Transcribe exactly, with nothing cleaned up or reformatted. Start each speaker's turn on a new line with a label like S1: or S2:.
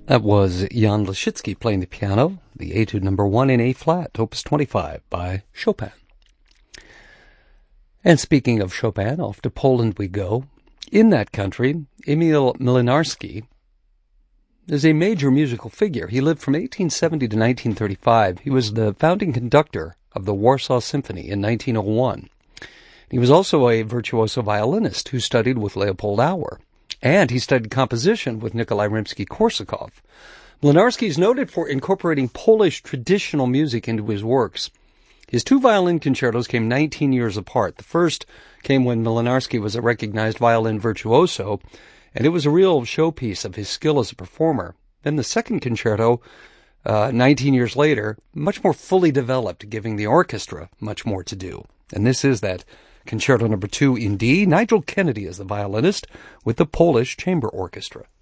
S1: That was Jan Leszczycki playing the piano, the Etude number one in A flat, opus twenty-five by Chopin. And speaking of Chopin, off to Poland we go. In that country, Emil Młynarski is a major musical figure. He lived from eighteen seventy to nineteen thirty-five. He was the founding conductor of the Warsaw Symphony in nineteen oh one. He was also a virtuoso violinist who studied with Leopold Auer. And he studied composition with Nikolai Rimsky-Korsakov. Młynarski is noted for incorporating Polish traditional music into his works. His two violin concertos came nineteen years apart. The first came when Młynarski was a recognized violin virtuoso, and it was a real showpiece of his skill as a performer. Then the second concerto, uh, nineteen years later, much more fully developed, giving the orchestra much more to do. And this is that Concerto number two in D. Nigel Kennedy is the violinist with the Polish Chamber Orchestra.